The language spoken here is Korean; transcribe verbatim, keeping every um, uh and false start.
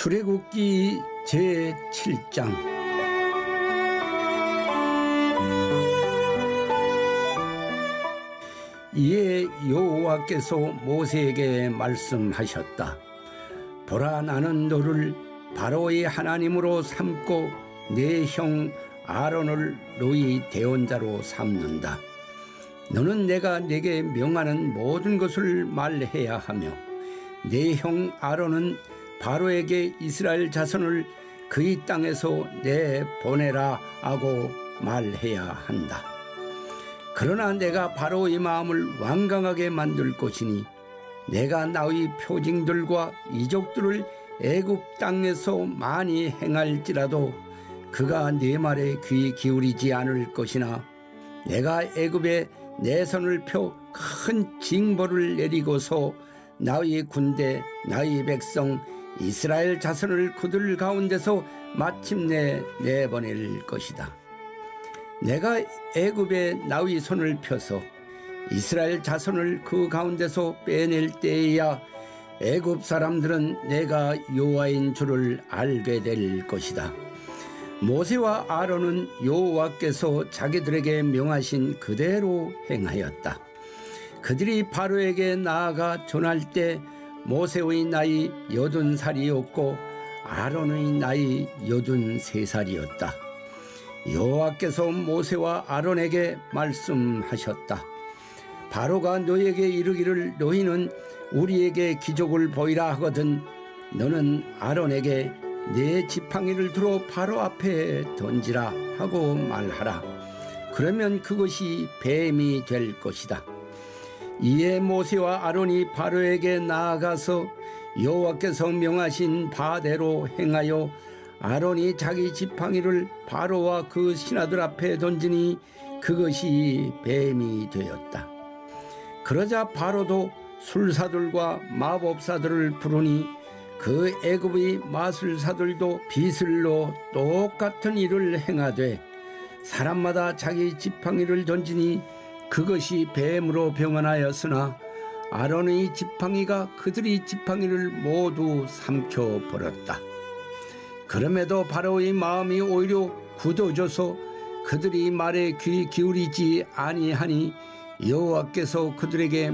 출애굽기 제칠 장. 이에 여호와께서 모세에게 말씀하셨다. 보라, 나는 너를 바로의 하나님으로 삼고 내 형 아론을 너희 대언자로 삼는다. 너는 내가 내게 명하는 모든 것을 말해야 하며 내 형 아론은 바로에게 이스라엘 자손을 그의 땅에서 내보내라 하고 말해야 한다. 그러나 내가 바로의 마음을 완강하게 만들 것이니 내가 나의 표징들과 이적들을 애굽 땅에서 많이 행할지라도 그가 네 말에 귀 기울이지 않을 것이나 내가 애굽에 내 손을 펴 큰 징벌을 내리고서 나의 군대 나의 백성 이스라엘 자손을 그들 가운데서 마침내 내보낼 것이다. 내가 애굽에 나의 손을 펴서 이스라엘 자손을 그 가운데서 빼낼 때에야 애굽 사람들은 내가 여호와인 줄을 알게 될 것이다. 모세와 아론은 여호와께서 자기들에게 명하신 그대로 행하였다. 그들이 바로에게 나아가 전할 때 모세의 나이 여든 살이었고 아론의 나이 여든 세 살이었다. 여호와께서 모세와 아론에게 말씀하셨다. 바로가 너에게 이르기를 너희는 우리에게 기적을 보이라 하거든 너는 아론에게 내 지팡이를 들어 바로 앞에 던지라 하고 말하라. 그러면 그것이 뱀이 될 것이다. 이에 모세와 아론이 바로에게 나아가서 여호와께서 명하신 바대로 행하여 아론이 자기 지팡이를 바로와 그 신하들 앞에 던지니 그것이 뱀이 되었다. 그러자 바로도 술사들과 마법사들을 부르니 그 애굽의 마술사들도 비슬로 똑같은 일을 행하되 사람마다 자기 지팡이를 던지니 그것이 뱀으로 변하였으나 아론의 지팡이가 그들의 지팡이를 모두 삼켜버렸다. 그럼에도 바로의 마음이 오히려 굳어져서 그들이 말에 귀 기울이지 아니하니 여호와께서 그들에게